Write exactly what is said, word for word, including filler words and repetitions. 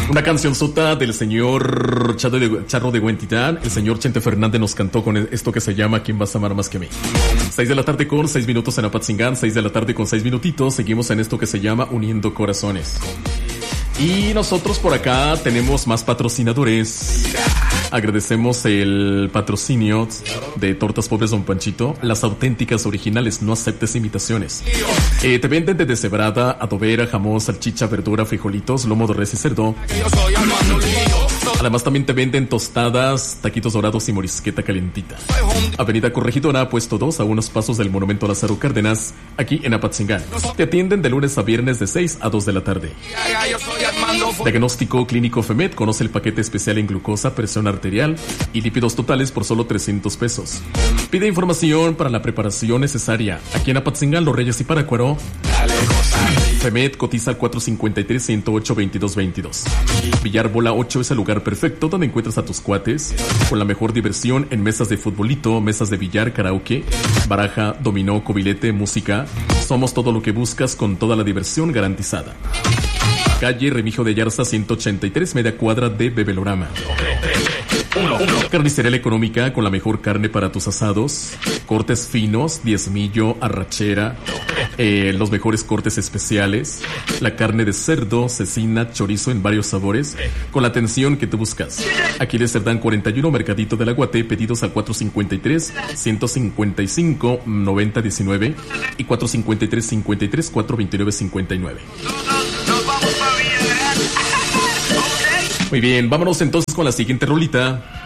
Una cancionzota del señor Charro de, Charro de Huentitán. El señor Chente Fernández nos cantó con esto que se llama ¿Quién vas a amar más que mí? seis de la tarde con seis minutos en Apatzingán. seis de la tarde con seis minutitos. Seguimos en esto que se llama Uniendo Corazones. Y nosotros por acá tenemos más patrocinadores. Agradecemos el patrocinio de Tortas Pobres Don Panchito. Las auténticas originales, no aceptes imitaciones. Eh, te venden de deshebrada, adobera, jamón, salchicha, verdura, frijolitos, lomo de res y cerdo. Además también te venden tostadas, taquitos dorados y morisqueta calentita. Avenida Corregidora, puesto dos, a unos pasos del Monumento Lázaro Cárdenas, aquí en Apatzingán. Te atienden de lunes a viernes de seis a dos de la tarde. Diagnóstico clínico FEMED. Conoce el paquete especial en glucosa, presión arterial y lípidos totales por solo trescientos pesos. Pide información para la preparación necesaria. Aquí en Apatzingán, Los Reyes y Parácuaro. FEMED cotiza al cuatro cinco tres, uno cero ocho, veintidós veintidós. Villar Bola ocho es el lugar perfecto donde encuentras a tus cuates con la mejor diversión en mesas de futbolito, mesas de billar, karaoke, baraja, dominó, cobilete, música. Somos todo lo que buscas con toda la diversión garantizada. Calle Remigio de Yarza ciento ochenta y tres, media cuadra de Bebelorama. Carnicería Económica con la mejor carne para tus asados. Cortes finos, diezmillo, arrachera, eh, los mejores cortes especiales. La carne de cerdo, cecina, chorizo en varios sabores, con la atención que tú buscas. Aquí de Cerdán cuarenta y uno, Mercadito del Aguate. Pedidos al cuatro cinco tres, ciento cincuenta y cinco, noventa diecinueve y cuatro cinco tres, cincuenta y tres, cuatro veintinueve, cincuenta y nueve. Muy bien, vámonos entonces con la siguiente rolita.